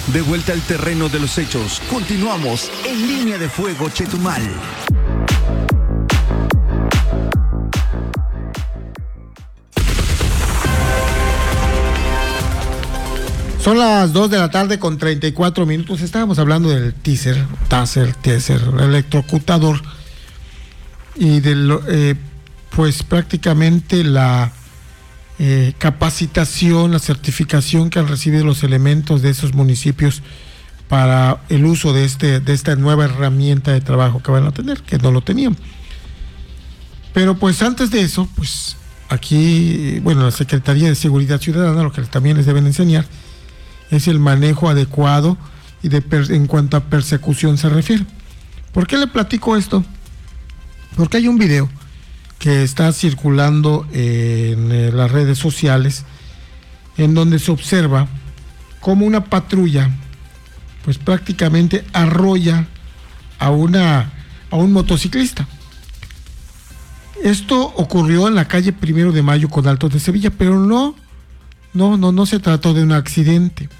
De vuelta al terreno de los hechos, continuamos en Línea de Fuego Chetumal. Son las 2 de la tarde con 34 minutos. Estábamos hablando del taser, electrocutador, y de pues prácticamente la capacitación, la certificación que han recibido los elementos de esos municipios para el uso de esta nueva herramienta de trabajo que van a tener, que no lo tenían. Pero pues antes de eso, pues aquí, bueno, la Secretaría de Seguridad Ciudadana, lo que también les deben enseñar es el manejo adecuado y en cuanto a persecución se refiere. ¿Por qué le platico esto? Porque hay un video que está circulando en las redes sociales en donde se observa cómo una patrulla pues prácticamente arrolla a un motociclista. Esto ocurrió en la calle 1 de Mayo con Altos de Sevilla, pero no se trató de un accidente.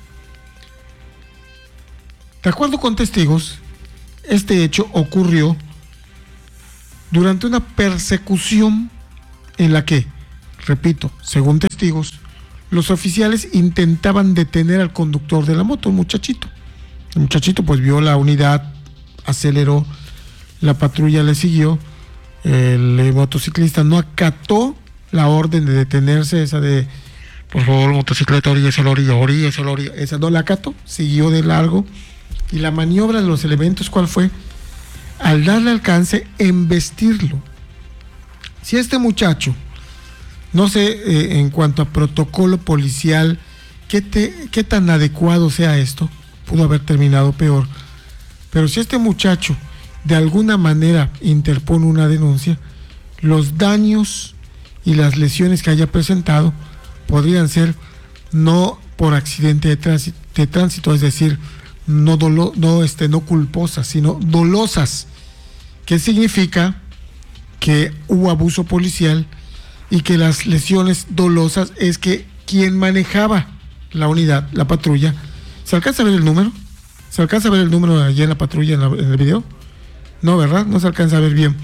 De acuerdo con testigos, este hecho ocurrió durante una persecución en la que, repito, según testigos, los oficiales intentaban detener al conductor de la moto, un muchachito. El muchachito pues vio la unidad, aceleró, la patrulla le siguió, el motociclista no acató la orden de detenerse, esa de por favor, motocicleta, oríllese a la orilla, esa no la acató, siguió de largo. Y la maniobra de los elementos, ¿cuál fue? Al darle alcance, embestirlo. Si este muchacho, no sé en cuanto a protocolo policial, qué tan adecuado sea esto, pudo haber terminado peor, pero si este muchacho de alguna manera interpone una denuncia, los daños y las lesiones que haya presentado podrían ser no por accidente de tránsito, es decir, no culposas, sino dolosas, que significa que hubo abuso policial y que las lesiones dolosas es que quien manejaba la unidad, la patrulla, ¿se alcanza a ver el número? ¿Se alcanza a ver el número allí en la patrulla en el video? No, ¿verdad? No se alcanza a ver bien.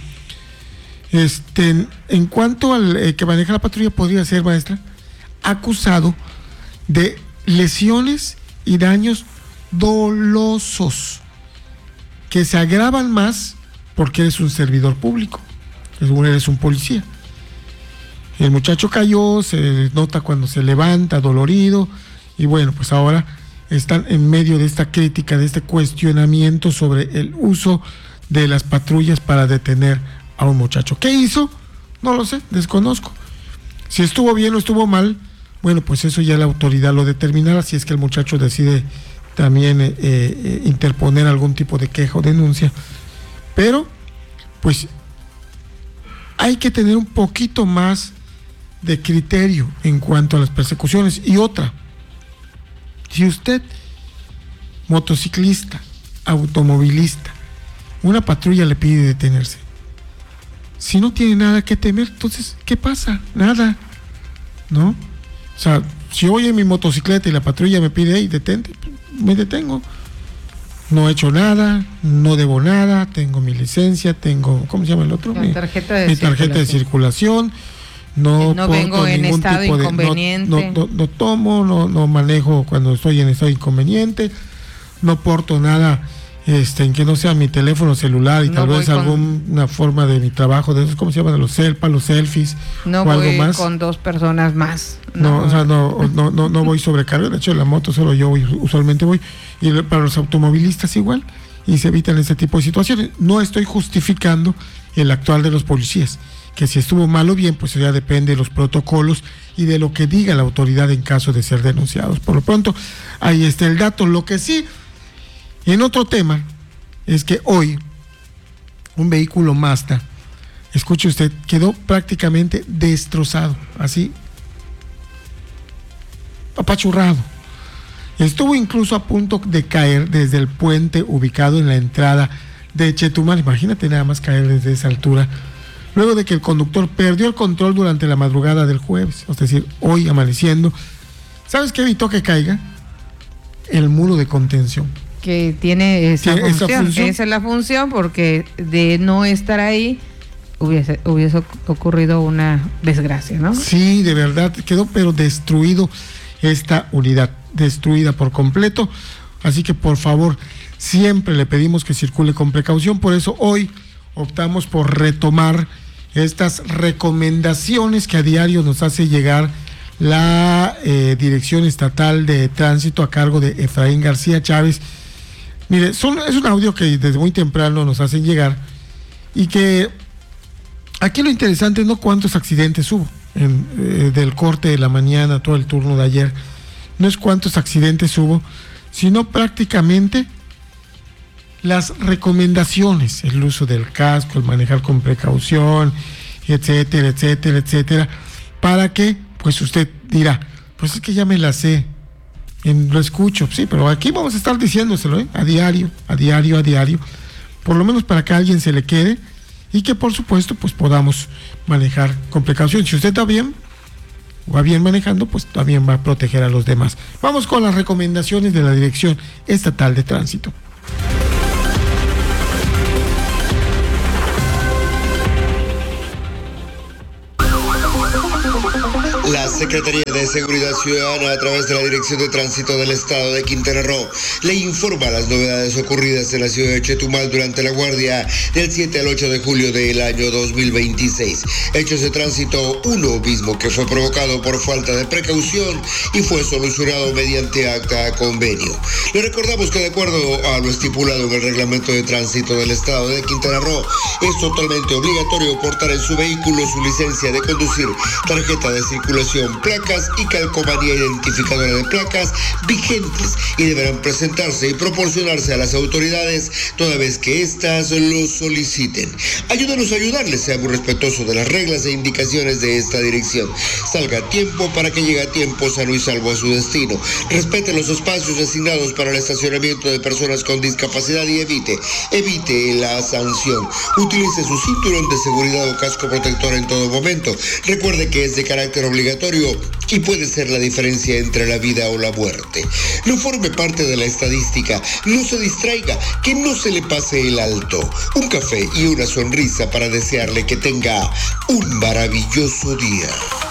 En cuanto al que maneja la patrulla, podría ser, maestra, acusado de lesiones y daños dolosos que se agravan más porque eres un servidor público, eres un policía. El muchacho cayó, se nota cuando se levanta dolorido, y bueno, pues ahora están en medio de esta crítica, de este cuestionamiento sobre el uso de las patrullas para detener a un muchacho. ¿Qué hizo? No lo sé, desconozco. Si estuvo bien o estuvo mal, bueno, pues eso ya la autoridad lo determinará, si es que el muchacho decide también interponer algún tipo de queja o denuncia. Pero, pues, hay que tener un poquito más de criterio en cuanto a las persecuciones. Y otra, si usted, motociclista, automovilista, una patrulla le pide detenerse, si no tiene nada que temer, entonces, ¿qué pasa? Nada, ¿no? O sea, si voy en mi motocicleta y la patrulla me pide, hey, detente, me detengo. No he hecho nada, no debo nada, tengo mi licencia, tengo, ¿cómo se llama el otro? Mi tarjeta de circulación. No vengo en ningún estado tipo inconveniente. No tomo, no manejo cuando estoy en estado inconveniente, no porto nada en que no sea mi teléfono celular y tal vez alguna forma de mi trabajo, de esos, ¿cómo se llaman? Los selfies no o algo más. Con dos personas más. No voy sobrecargado. De hecho, la moto solo yo usualmente voy. Y para los automovilistas igual, y se evitan ese tipo de situaciones. No estoy justificando el actual de los policías, que si estuvo mal o bien, pues ya depende de los protocolos y de lo que diga la autoridad en caso de ser denunciados. Por lo pronto, ahí está el dato. Lo que sí, en otro tema, es que hoy un vehículo Mazda, escuche usted, quedó prácticamente destrozado, así, apachurrado. Estuvo incluso a punto de caer desde el puente ubicado en la entrada de Chetumal. Imagínate nada más caer desde esa altura, luego de que el conductor perdió el control durante la madrugada del jueves, es decir, hoy amaneciendo. ¿Sabes qué evitó que caiga? el muro de contención. Que tiene esa función. función. Esa es la función, porque de no estar ahí hubiese ocurrido una desgracia, ¿no? Sí, de verdad, quedó pero destruido esta unidad, destruida por completo. Así que por favor, siempre le pedimos que circule con precaución. Por eso hoy optamos por retomar estas recomendaciones que a diario nos hace llegar la Dirección Estatal de Tránsito a cargo de Efraín García Chávez. Mire, es un audio que desde muy temprano nos hacen llegar, y que aquí lo interesante es no cuántos accidentes hubo del corte de la mañana, todo el turno de ayer, no es cuántos accidentes hubo, sino prácticamente las recomendaciones, el uso del casco, el manejar con precaución, etcétera, etcétera, etcétera, para que, pues usted dirá, pues es que ya me la sé, lo escucho, sí, pero aquí vamos a estar diciéndoselo, a diario, por lo menos para que a alguien se le quede, y que por supuesto pues podamos manejar con precaución. Si usted va bien manejando, pues también va a proteger a los demás. Vamos con las recomendaciones de la Dirección Estatal de Tránsito. La Secretaría de Seguridad Ciudadana, a través de la Dirección de Tránsito del Estado de Quintana Roo, le informa las novedades ocurridas en la ciudad de Chetumal durante la guardia del 7 al 8 de julio del año 2026. Hechos de tránsito, uno mismo que fue provocado por falta de precaución y fue solucionado mediante acta convenio. Le recordamos que de acuerdo a lo estipulado en el Reglamento de Tránsito del Estado de Quintana Roo, es totalmente obligatorio portar en su vehículo su licencia de conducir, tarjeta de circulación, placas y calcomanía identificadora de placas vigentes, y deberán presentarse y proporcionarse a las autoridades toda vez que éstas lo soliciten. Ayúdanos a ayudarles, seamos respetuosos de las reglas e indicaciones de esta dirección. Salga a tiempo para que llegue a tiempo sano y salvo a su destino. Respete los espacios asignados para el estacionamiento de personas con discapacidad y evite la sanción. Utilice su cinturón de seguridad o casco protector en todo momento. Recuerde que es de carácter obligatorio y puede ser la diferencia entre la vida o la muerte. No forme parte de la estadística, no se distraiga, que no se le pase el alto. Un café y una sonrisa para desearle que tenga un maravilloso día.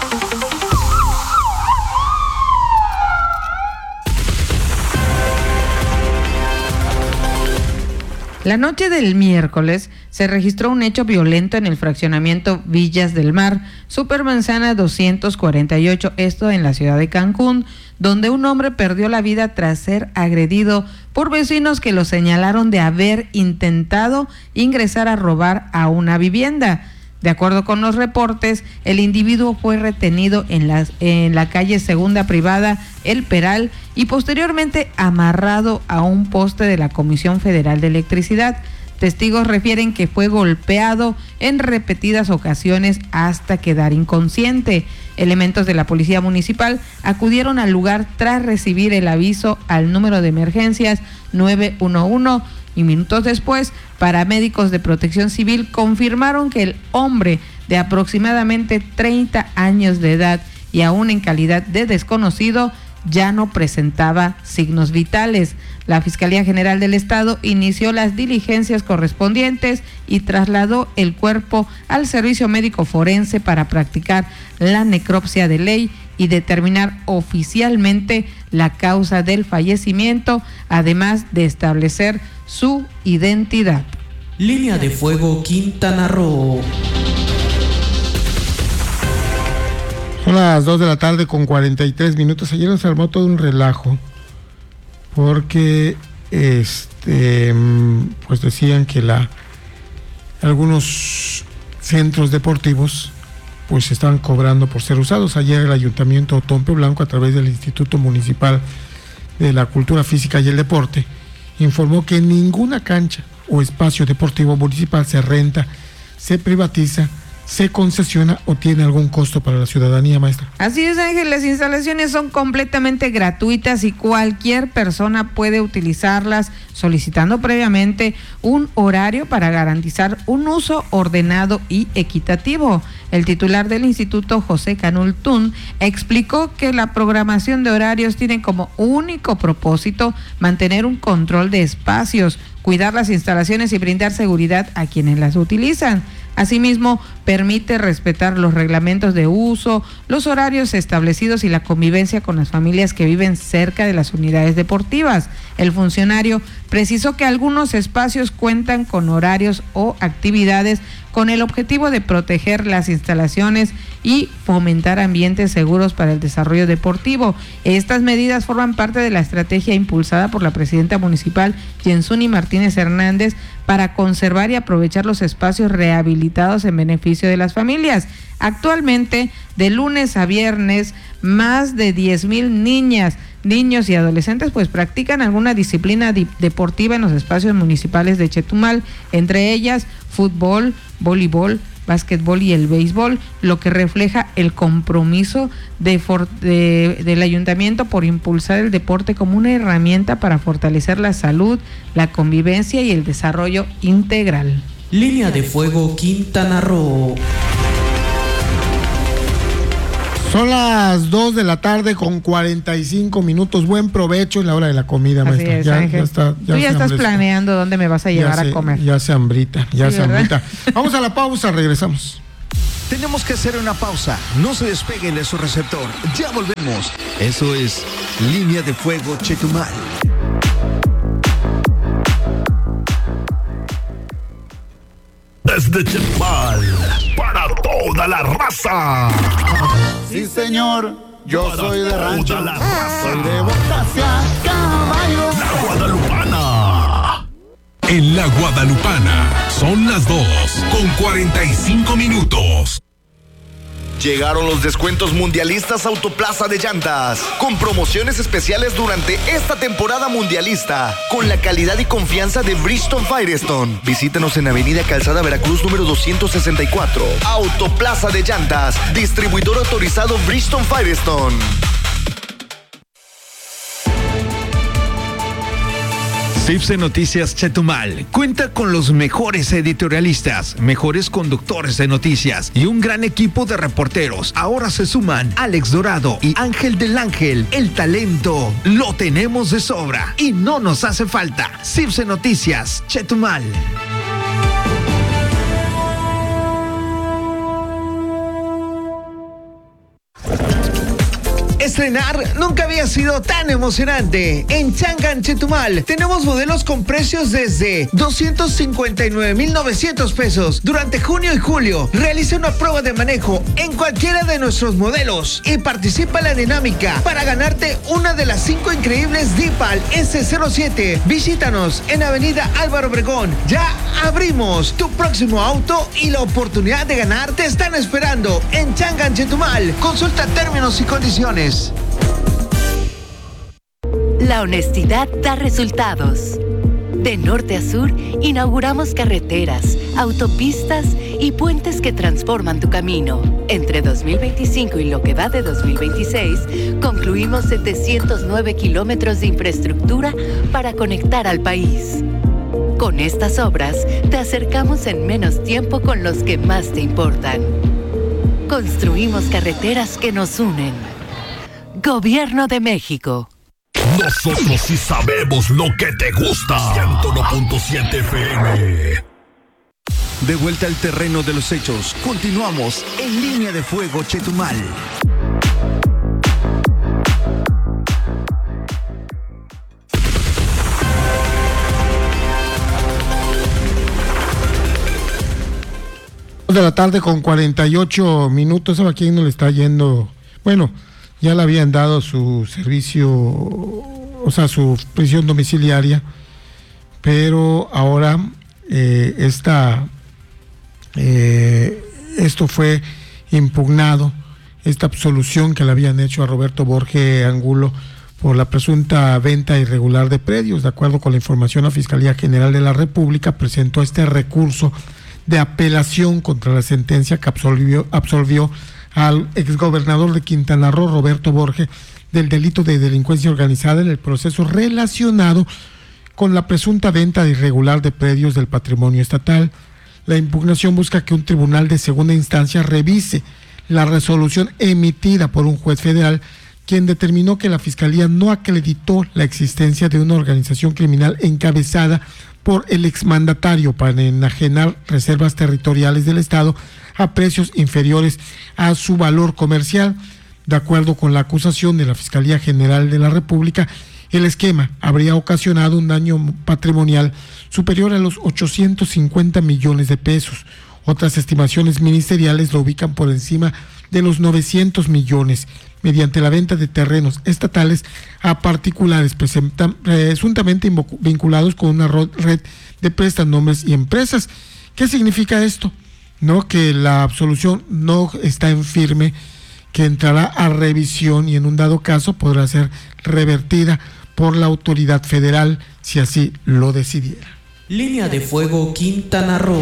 La noche del miércoles se registró un hecho violento en el fraccionamiento Villas del Mar, Supermanzana 248, esto en la ciudad de Cancún, donde un hombre perdió la vida tras ser agredido por vecinos que lo señalaron de haber intentado ingresar a robar a una vivienda. De acuerdo con los reportes, el individuo fue retenido en la calle Segunda Privada, El Peral, y posteriormente amarrado a un poste de la Comisión Federal de Electricidad. Testigos refieren que fue golpeado en repetidas ocasiones hasta quedar inconsciente. Elementos de la Policía Municipal acudieron al lugar tras recibir el aviso al número de emergencias 911, y minutos después, paramédicos de Protección Civil confirmaron que el hombre de aproximadamente 30 años de edad y aún en calidad de desconocido ya no presentaba signos vitales. La Fiscalía General del Estado inició las diligencias correspondientes y trasladó el cuerpo al Servicio Médico Forense para practicar la necropsia de ley y determinar oficialmente la causa del fallecimiento, además de establecer su identidad. Línea de Fuego Quintana Roo. Son las 2 de la tarde con 43 minutos. Ayer nos armó todo un relajo porque pues decían que algunos centros deportivos pues estaban cobrando por ser usados. Ayer el Ayuntamiento Otompe Blanco, a través del Instituto Municipal de la Cultura Física y el Deporte, informó que ninguna cancha o espacio deportivo municipal se renta, se privatiza se concesiona o tiene algún costo para la ciudadanía, maestra. Así es, Ángel, las instalaciones son completamente gratuitas y cualquier persona puede utilizarlas solicitando previamente un horario para garantizar un uso ordenado y equitativo. El titular del instituto, José Canul Tun, explicó que la programación de horarios tiene como único propósito mantener un control de espacios, cuidar las instalaciones y brindar seguridad a quienes las utilizan. Asimismo, permite respetar los reglamentos de uso, los horarios establecidos y la convivencia con las familias que viven cerca de las unidades deportivas. El funcionario precisó que algunos espacios cuentan con horarios o actividades con el objetivo de proteger las instalaciones y fomentar ambientes seguros para el desarrollo deportivo. Estas medidas forman parte de la estrategia impulsada por la presidenta municipal, Yensuni Martínez Hernández, para conservar y aprovechar los espacios rehabilitados en beneficio de las familias. Actualmente, de lunes a viernes, más de 10,000 niños y adolescentes pues practican alguna disciplina deportiva en los espacios municipales de Chetumal, entre ellas fútbol, voleibol, básquetbol y el béisbol, lo que refleja el compromiso del ayuntamiento por impulsar el deporte como una herramienta para fortalecer la salud, la convivencia y el desarrollo integral. Línea de Fuego Quintana Roo. Son las 2 de la tarde con 45 minutos. Buen provecho en la hora de la comida, Así maestra. es, Ya Ángel. Tú ya estás planeando dónde me vas a llevar a comer. Ya se hambrita, Sí, ¿verdad? Vamos a la pausa, regresamos. Tenemos que hacer una pausa. No se despeguen de su receptor. Ya volvemos. Eso es Línea de Fuego Chetumal. Desde Chetumal, para toda la raza. Sí, señor, yo soy de rancho. Toda la raza. Soy de botas a caballo. La Guadalupana. En la Guadalupana son las 2:45. Llegaron los descuentos mundialistas Autoplaza de Llantas, con promociones especiales durante esta temporada mundialista, con la calidad y confianza de Bridgestone Firestone. Visítanos en Avenida Calzada Veracruz número 264. Autoplaza de Llantas, distribuidor autorizado Bridgestone Firestone. CIPSE Noticias Chetumal cuenta con los mejores editorialistas, mejores conductores de noticias y un gran equipo de reporteros. Ahora se suman Alex Dorado y Ángel del Ángel. El talento lo tenemos de sobra y no nos hace falta. CIPSE Noticias Chetumal. Estrenar nunca había sido tan emocionante. En Changan, Chetumal, tenemos modelos con precios desde 259,900 pesos. Durante junio y julio, realiza una prueba de manejo en cualquiera de nuestros modelos y participa en la dinámica para ganarte una de las 5 increíbles Dipal S07. Visítanos en Avenida Álvaro Obregón. Ya abrimos. Tu próximo auto y la oportunidad de ganar te están esperando en Changan, Chetumal. Consulta términos y condiciones. La honestidad da resultados. De norte a sur, inauguramos carreteras, autopistas y puentes que transforman tu camino. Entre 2025 y lo que va de 2026, concluimos 709 kilómetros de infraestructura para conectar al país. Con estas obras, te acercamos en menos tiempo con los que más te importan. Construimos carreteras que nos unen. Gobierno de México. Nosotros sí sabemos lo que te gusta. 101.7 FM. De vuelta al terreno de los hechos, continuamos en Línea de Fuego Chetumal. De la tarde con 48 minutos. ¿A quién no le está yendo? Bueno, ya le habían dado su servicio, o sea, su prisión domiciliaria, pero ahora esto fue impugnado, esta absolución que le habían hecho a Roberto Borge Angulo por la presunta venta irregular de predios. De acuerdo con la información, la Fiscalía General de la República presentó este recurso de apelación contra la sentencia que absolvió al exgobernador de Quintana Roo, Roberto Borge, del delito de delincuencia organizada en el proceso relacionado con la presunta venta irregular de predios del patrimonio estatal. La impugnación busca que un tribunal de segunda instancia revise la resolución emitida por un juez federal, quien determinó que la Fiscalía no acreditó la existencia de una organización criminal encabezada por el exmandatario para enajenar reservas territoriales del Estado a precios inferiores a su valor comercial. De acuerdo con la acusación de la Fiscalía General de la República, el esquema habría ocasionado un daño patrimonial superior a los 850 millones de pesos. Otras estimaciones ministeriales lo ubican por encima de los 900 millones, mediante la venta de terrenos estatales a particulares presuntamente vinculados con una red de prestanombres y empresas. ¿Qué significa esto? No, que la absolución no está en firme, que entrará a revisión y en un dado caso podrá ser revertida por la autoridad federal si así lo decidiera. Línea de Fuego Quintana Roo.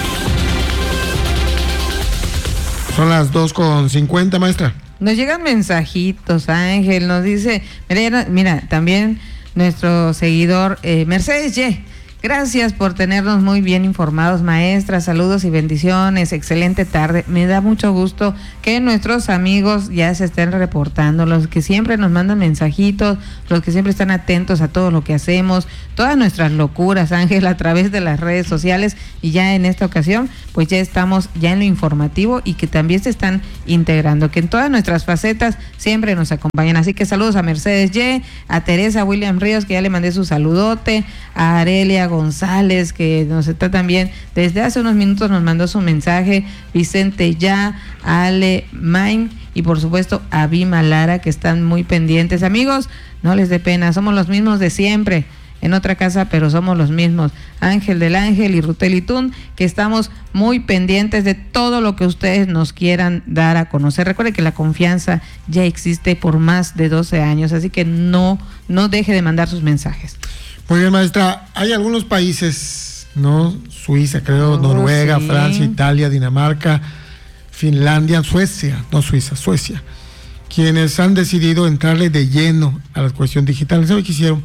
Son las 2:50, maestra. Nos llegan mensajitos, Ángel, nos dice, mira, también nuestro seguidor Mercedes Y. Gracias por tenernos muy bien informados, maestra. Saludos y bendiciones. Excelente tarde. Me da mucho gusto que nuestros amigos ya se estén reportando, los que siempre nos mandan mensajitos, los que siempre están atentos a todo lo que hacemos, todas nuestras locuras, Ángel, a través de las redes sociales. Y ya en esta ocasión, pues ya estamos ya en lo informativo y que también se están integrando, que en todas nuestras facetas siempre nos acompañan. Así que saludos a Mercedes Y, a Teresa William Ríos, que ya le mandé su saludote, a Arelia González, que nos está también desde hace unos minutos, nos mandó su mensaje, Vicente Ya, Ale Main y por supuesto a Bima Lara, que están muy pendientes. Amigos, no les dé pena, somos los mismos de siempre, en otra casa, pero somos los mismos. Ángel del Ángel y Rutel Itún, que estamos muy pendientes de todo lo que ustedes nos quieran dar a conocer. Recuerde que la confianza ya existe por más de 12 años, así que no deje de mandar sus mensajes. Muy bien, maestra. Hay algunos países, ¿no? Suiza, creo, Noruega, sí, Francia, Italia, Dinamarca, Finlandia, Suecia, no Suiza, Suecia, quienes han decidido entrarle de lleno a la cuestión digital. ¿Sabe qué hicieron?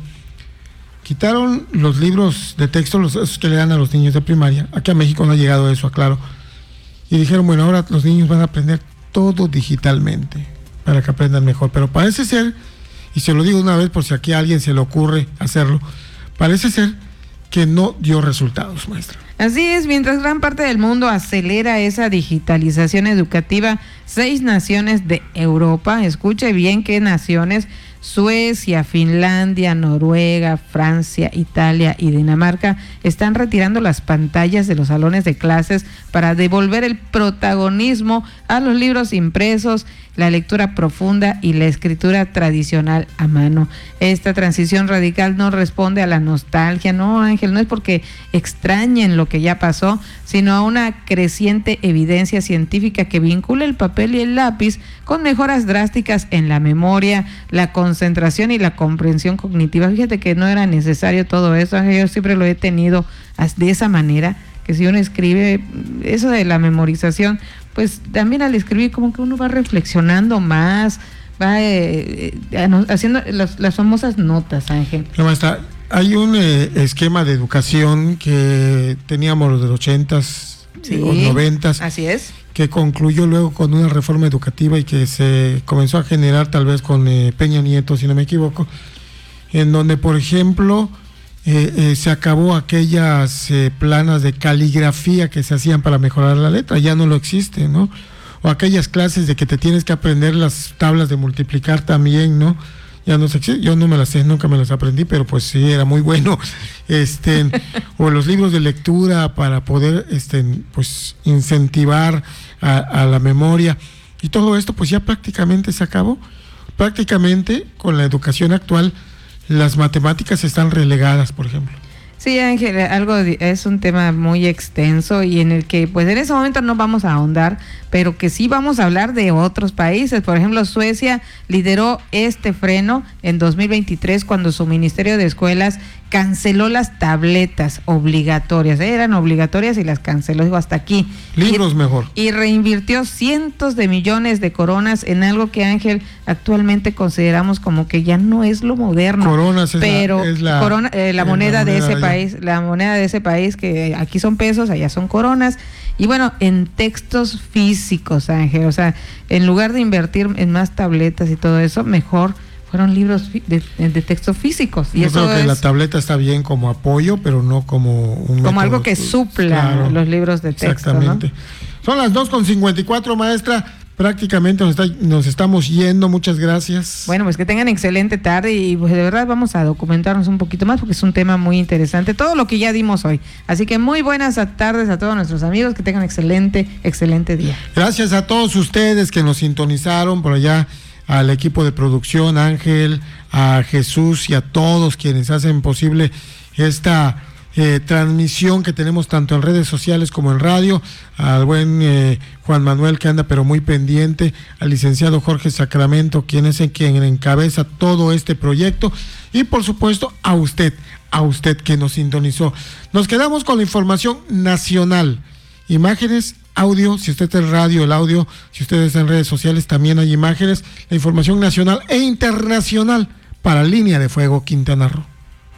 Quitaron los libros de texto, esos que le dan a los niños de primaria. Aquí a México no ha llegado eso, aclaro. Y dijeron, bueno, ahora los niños van a aprender todo digitalmente para que aprendan mejor. Pero parece ser, y se lo digo una vez por si aquí a alguien se le ocurre hacerlo, parece ser que no dio resultados, maestra. Así es, mientras gran parte del mundo acelera esa digitalización educativa, 6 naciones de Europa, escuche bien qué naciones: Suecia, Finlandia, Noruega, Francia, Italia y Dinamarca están retirando las pantallas de los salones de clases para devolver el protagonismo a los libros impresos, la lectura profunda y la escritura tradicional a mano. Esta transición radical no responde a la nostalgia, no, Ángel, no es porque extrañen lo que ya pasó, sino a una creciente evidencia científica que vincula el papel y el lápiz con mejoras drásticas en la memoria, la concentración y la comprensión cognitiva. Fíjate que no era necesario todo eso, Ángel, yo siempre lo he tenido de esa manera, que si uno escribe, eso de la memorización, pues también al escribir como que uno va reflexionando más, va haciendo las famosas notas, Ángel. No, maestra, hay un esquema de educación que teníamos los de los 80s, sí, los 90s. Así es. Que concluyó luego con una reforma educativa y que se comenzó a generar tal vez con Peña Nieto, si no me equivoco, en donde, por ejemplo, se acabó aquellas planas de caligrafía que se hacían para mejorar la letra, ya no lo existe, ¿no? O aquellas clases de que te tienes que aprender las tablas de multiplicar también, ¿no? Ya no se existe, yo no me las sé, nunca me las aprendí, pero pues sí, era muy bueno. O los libros de lectura para poder pues incentivar a la memoria. Y todo esto pues ya prácticamente se acabó. Prácticamente con la educación actual las matemáticas están relegadas, por ejemplo. Sí, Ángel, es un tema muy extenso y en el que pues en ese momento no vamos a ahondar, pero que sí vamos a hablar de otros países. Por ejemplo, Suecia lideró este freno en 2023 cuando su Ministerio de Escuelas canceló las tabletas obligatorias. Eran obligatorias y las canceló, digo, hasta aquí. Libros mejor. Y reinvirtió cientos de millones de coronas en algo que, Ángel, actualmente consideramos como que ya no es lo moderno. Coronas pero la moneda de ese país. La moneda de ese país, que aquí son pesos, allá son coronas. Y bueno, en textos físicos, Ángel, o sea, en lugar de invertir en más tabletas y todo eso, mejor fueron libros de textos físicos. Y Yo eso creo que la tableta está bien como apoyo, pero no como un como método, algo que supla los libros de texto. Exactamente. ¿No? Son las 2:54, maestra. Prácticamente nos estamos yendo. Muchas gracias. Bueno, pues que tengan excelente tarde y pues de verdad vamos a documentarnos un poquito más porque es un tema muy interesante, todo lo que ya dimos hoy. Así que muy buenas tardes a todos nuestros amigos, que tengan excelente día. Gracias a todos ustedes que nos sintonizaron por allá, al equipo de producción, Ángel, a Jesús y a todos quienes hacen posible esta transmisión que tenemos tanto en redes sociales como en radio, al buen Juan Manuel, que anda pero muy pendiente, al licenciado Jorge Sacramento, quien encabeza todo este proyecto, y por supuesto a usted que nos sintonizó. Nos quedamos con la información nacional, imágenes, audio, si usted está en radio, el audio, si usted está en redes sociales, también hay imágenes, la información nacional e internacional para Línea de Fuego Quintana Roo.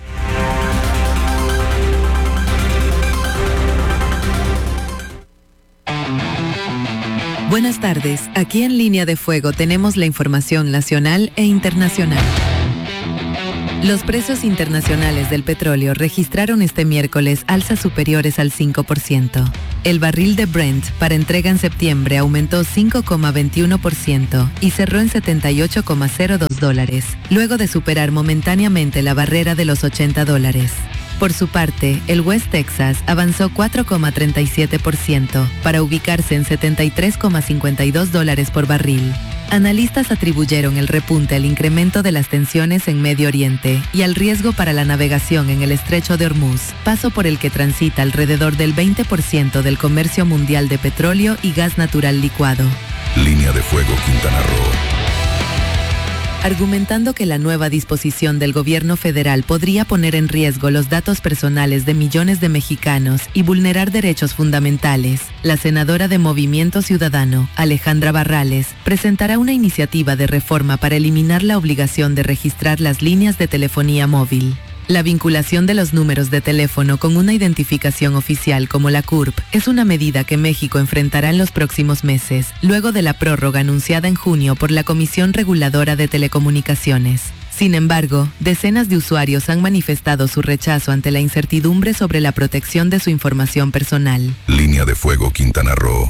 Buenas tardes, aquí en Línea de Fuego tenemos la información nacional e internacional. Los precios internacionales del petróleo registraron este miércoles alzas superiores al 5%. El barril de Brent para entrega en septiembre aumentó 5,21% y cerró en $78,02, luego de superar momentáneamente la barrera de los $80. Por su parte, el West Texas avanzó 4,37% para ubicarse en $73,52 por barril. Analistas atribuyeron el repunte al incremento de las tensiones en Medio Oriente y al riesgo para la navegación en el Estrecho de Hormuz, paso por el que transita alrededor del 20% del comercio mundial de petróleo y gas natural licuado. Línea de Fuego Quintana Roo. Argumentando que la nueva disposición del gobierno federal podría poner en riesgo los datos personales de millones de mexicanos y vulnerar derechos fundamentales, la senadora de Movimiento Ciudadano, Alejandra Barrales, presentará una iniciativa de reforma para eliminar la obligación de registrar las líneas de telefonía móvil. La vinculación de los números de teléfono con una identificación oficial como la CURP es una medida que México enfrentará en los próximos meses, luego de la prórroga anunciada en junio por la Comisión Reguladora de Telecomunicaciones. Sin embargo, decenas de usuarios han manifestado su rechazo ante la incertidumbre sobre la protección de su información personal. Línea de Fuego Quintana Roo.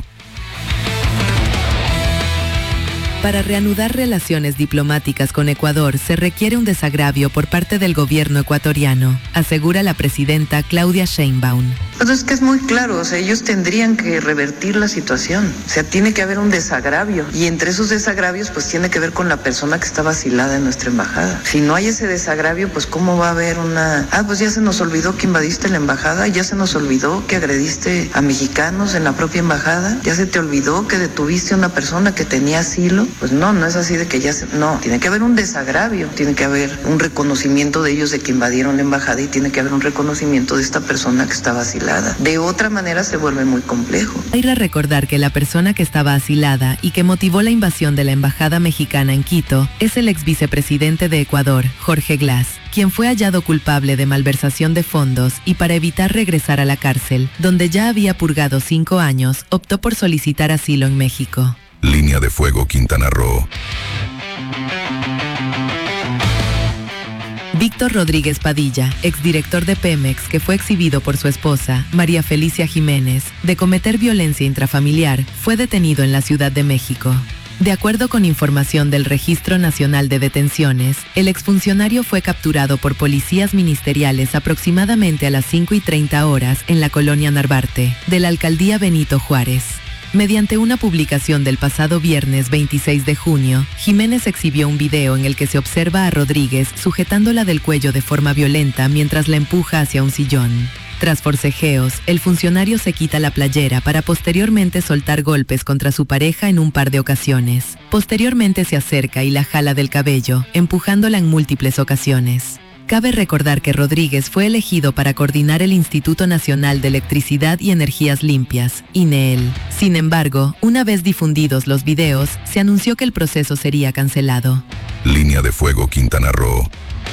Para reanudar relaciones diplomáticas con Ecuador se requiere un desagravio por parte del gobierno ecuatoriano, asegura la presidenta Claudia Sheinbaum. Pues es que es muy claro, o sea, ellos tendrían que revertir la situación, o sea, tiene que haber un desagravio, y entre esos desagravios pues tiene que ver con la persona que está vacilada en nuestra embajada. Si no hay ese desagravio, pues cómo va a haber pues ya se nos olvidó que invadiste la embajada, ya se nos olvidó que agrediste a mexicanos en la propia embajada, ya se te olvidó que detuviste a una persona que tenía asilo. Pues no es así de que no, tiene que haber un desagravio, tiene que haber un reconocimiento de ellos de que invadieron la embajada y tiene que haber un reconocimiento de esta persona que está vacilada. De otra manera se vuelve muy complejo. Hay que recordar que la persona que estaba asilada y que motivó la invasión de la embajada mexicana en Quito es el ex vicepresidente de Ecuador, Jorge Glass, quien fue hallado culpable de malversación de fondos y para evitar regresar a la cárcel, donde ya había purgado 5 años, optó por solicitar asilo en México. Línea de Fuego Quintana Roo. Víctor Rodríguez Padilla, exdirector de Pemex, que fue exhibido por su esposa, María Felicia Jiménez, de cometer violencia intrafamiliar, fue detenido en la Ciudad de México. De acuerdo con información del Registro Nacional de Detenciones, el exfuncionario fue capturado por policías ministeriales aproximadamente a las 5:30 horas en la colonia Narvarte, de la alcaldía Benito Juárez. Mediante una publicación del pasado viernes 26 de junio, Jiménez exhibió un video en el que se observa a Rodríguez sujetándola del cuello de forma violenta mientras la empuja hacia un sillón. Tras forcejeos, el funcionario se quita la playera para posteriormente soltar golpes contra su pareja en un par de ocasiones. Posteriormente se acerca y la jala del cabello, empujándola en múltiples ocasiones. Cabe recordar que Rodríguez fue elegido para coordinar el Instituto Nacional de Electricidad y Energías Limpias, INEEL. Sin embargo, una vez difundidos los videos, se anunció que el proceso sería cancelado. Línea de Fuego Quintana Roo.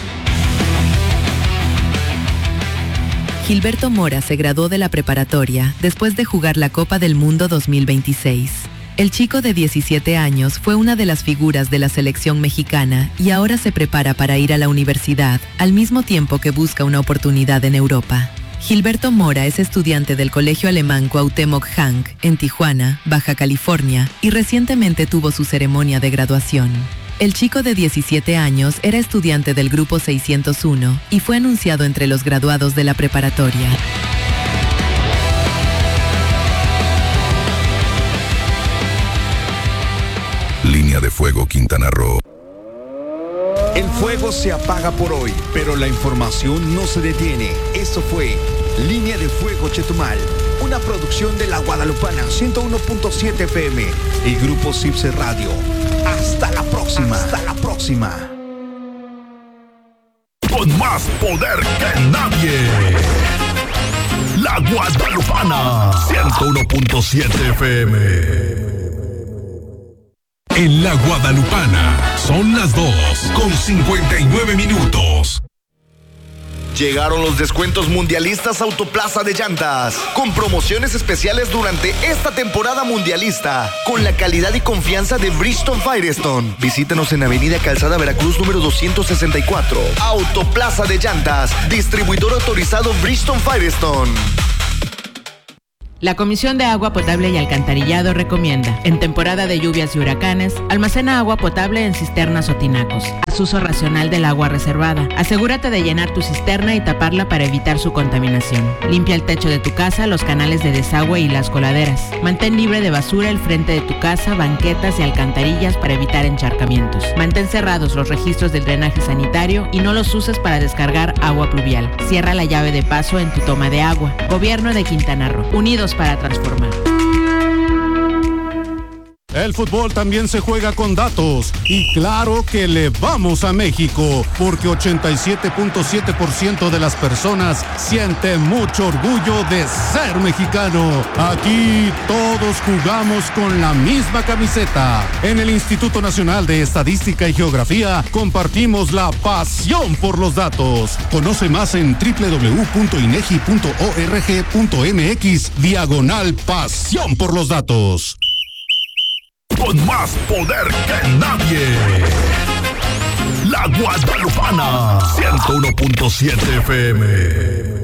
Gilberto Mora se graduó de la preparatoria después de jugar la Copa del Mundo 2026. El chico de 17 años fue una de las figuras de la selección mexicana y ahora se prepara para ir a la universidad, al mismo tiempo que busca una oportunidad en Europa. Gilberto Mora es estudiante del Colegio Alemán Cuauhtémoc Hank, en Tijuana, Baja California, y recientemente tuvo su ceremonia de graduación. El chico de 17 años era estudiante del Grupo 601 y fue anunciado entre los graduados de la preparatoria. Línea de Fuego Quintana Roo. El fuego se apaga por hoy, pero la información no se detiene. Eso fue Línea de Fuego Chetumal, una producción de La Guadalupana 101.7 FM y Grupo Cipse Radio. Hasta la próxima. Hasta la próxima. Con más poder que nadie. La Guadalupana 101.7 FM. En La Guadalupana son las 2:59. Llegaron los descuentos mundialistas Autoplaza de Llantas, con promociones especiales durante esta temporada mundialista, con la calidad y confianza de Bridgestone Firestone. Visítanos en Avenida Calzada Veracruz número 264. Autoplaza de Llantas, distribuidor autorizado Bridgestone Firestone. La Comisión de Agua Potable y Alcantarillado recomienda, en temporada de lluvias y huracanes, almacena agua potable en cisternas o tinacos. Haz uso racional del agua reservada. Asegúrate de llenar tu cisterna y taparla para evitar su contaminación. Limpia el techo de tu casa, los canales de desagüe y las coladeras. Mantén libre de basura el frente de tu casa, banquetas y alcantarillas para evitar encharcamientos. Mantén cerrados los registros del drenaje sanitario y no los uses para descargar agua pluvial. Cierra la llave de paso en tu toma de agua. Gobierno de Quintana Roo. Unidos para transformar. El fútbol también se juega con datos y claro que le vamos a México porque 87.7% de las personas siente mucho orgullo de ser mexicano. Aquí todos jugamos con la misma camiseta. En el Instituto Nacional de Estadística y Geografía compartimos la pasión por los datos. Conoce más en www.inegi.org.mx/pasión por los datos. Con más poder que nadie. La Guadalupana 101.7 FM.